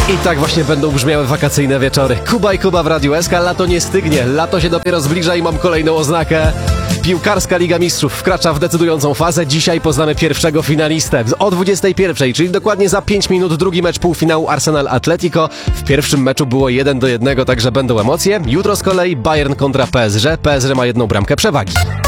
I tak właśnie będą brzmiały wakacyjne wieczory. Kuba i Kuba w Radiu SK. Lato nie stygnie, lato się dopiero zbliża i mam kolejną oznakę. Piłkarska Liga Mistrzów wkracza w decydującą fazę. Dzisiaj poznamy pierwszego finalistę. O 21:00, czyli dokładnie za 5 minut, drugi mecz półfinału Arsenal-Atletico. W pierwszym meczu było 1-1, także będą emocje. Jutro z kolei Bayern kontra PSG. PSG ma 1 bramkę przewagi.